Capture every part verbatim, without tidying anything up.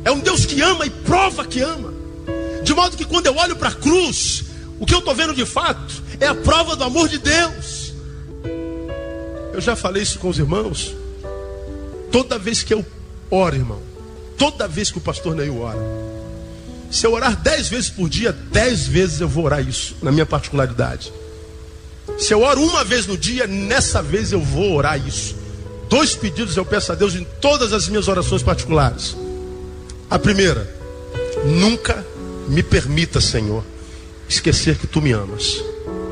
É um Deus que ama e prova que ama. De modo que quando eu olho para a cruz, o que eu estou vendo de fato é a prova do amor de Deus. Eu já falei isso com os irmãos. Toda vez que eu oro, irmão, toda vez que o pastor Neil ora, se eu orar dez vezes por dia, dez vezes eu vou orar isso, na minha particularidade. Se eu oro uma vez no dia, nessa vez eu vou orar isso. Dois pedidos eu peço a Deus em todas as minhas orações particulares. A primeira: nunca me permita, Senhor, esquecer que Tu me amas.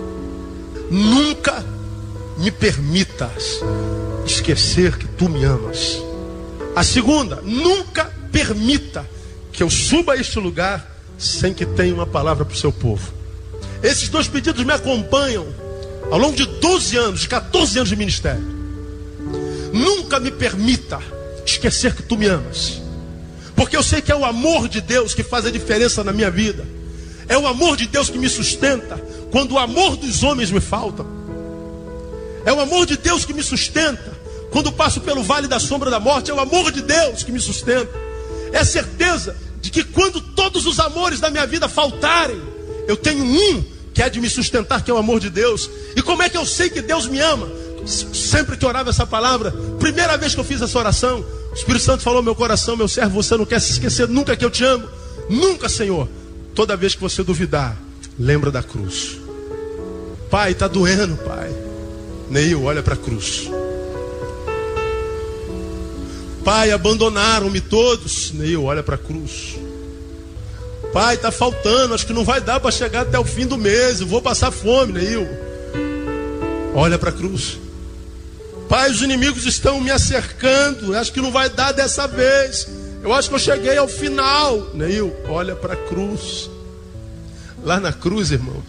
Nunca me permitas esquecer que Tu me amas. A segunda: nunca permita que eu suba a este lugar sem que tenha uma palavra para o Seu povo. Esses dois pedidos me acompanham ao longo de doze anos, de quatorze anos de ministério. Nunca me permita esquecer que Tu me amas. Porque eu sei que é o amor de Deus que faz a diferença na minha vida. É o amor de Deus que me sustenta quando o amor dos homens me falta. É o amor de Deus que me sustenta quando passo pelo vale da sombra da morte. É o amor de Deus que me sustenta. É a certeza de que quando todos os amores da minha vida faltarem, eu tenho um que é de me sustentar, que é o amor de Deus. E como é que eu sei que Deus me ama? Sempre que orava essa palavra, primeira vez que eu fiz essa oração, o Espírito Santo falou ao meu coração: meu servo, você não quer se esquecer nunca que eu te amo? Nunca, Senhor. Toda vez que você duvidar, lembra da cruz. Pai, está doendo, Pai. Neil, olha para a cruz. Pai, abandonaram-me todos. Neil, olha para a cruz. Pai, está faltando, acho que não vai dar para chegar até o fim do mês, eu vou passar fome, Neil. Olha para a cruz. Pai, os inimigos estão me acercando, acho que não vai dar dessa vez, eu acho que eu cheguei ao final. Neil, olha para a cruz. Lá na cruz, irmão,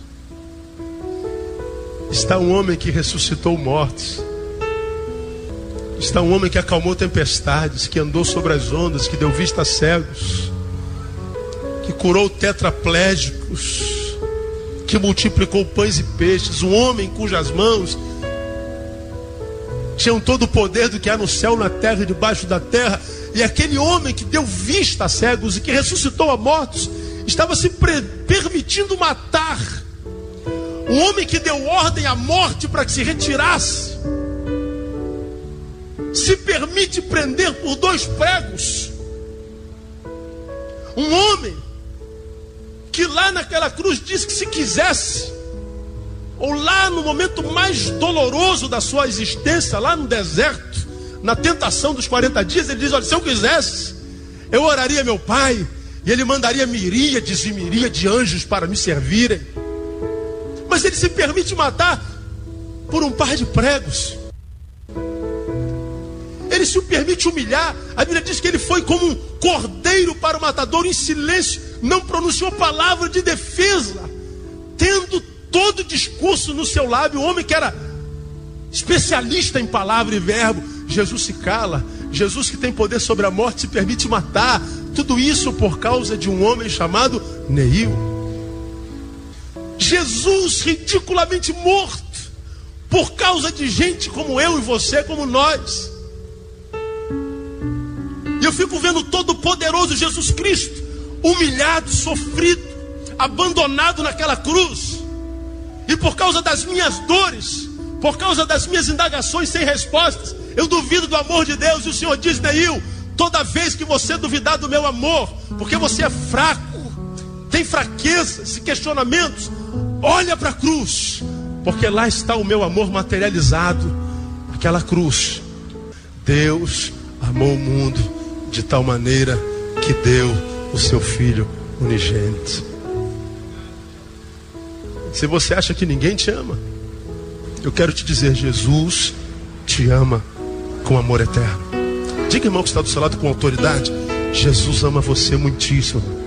está um homem que ressuscitou mortos. Está um homem que acalmou tempestades, que andou sobre as ondas, que deu vista a cegos, que curou tetraplégicos, que multiplicou pães e peixes. Um homem cujas mãos tinham todo o poder do que há no céu, na terra e debaixo da terra. E aquele homem que deu vista a cegos e que ressuscitou a mortos, estava se permitindo matar. Um homem que deu ordem à morte para que se retirasse, se permite prender por dois pregos. Um homem que lá naquela cruz disse que se quisesse, ou lá no momento mais doloroso da sua existência, lá no deserto, na tentação dos quarenta dias, ele diz: olha, se eu quisesse, eu oraria meu Pai, e Ele mandaria miríades e miríades de anjos para me servirem. Mas ele se permite matar por um par de pregos. Ele se permite humilhar. A Bíblia diz que ele foi como um cordeiro para o matadouro, em silêncio, não pronunciou palavra de defesa, tendo todo o discurso no seu lábio. O homem que era especialista em palavra e verbo, Jesus se cala. Jesus, que tem poder sobre a morte, se permite matar. Tudo isso por causa de um homem chamado Neil. Jesus ridiculamente morto por causa de gente como eu e você, como nós. E eu fico vendo todo o poderoso Jesus Cristo humilhado, sofrido, abandonado naquela cruz. E por causa das minhas dores, por causa das minhas indagações sem respostas, eu duvido do amor de Deus. E o Senhor diz: Neil, toda vez que você duvidar do meu amor, porque você é fraco, tem fraquezas e questionamentos, olha para a cruz, porque lá está o meu amor materializado. Aquela cruz. Deus amou o mundo de tal maneira que deu o seu Filho unigênito. Se você acha que ninguém te ama, eu quero te dizer: Jesus te ama com amor eterno. Diga, irmão, que está do seu lado com autoridade: Jesus ama você muitíssimo.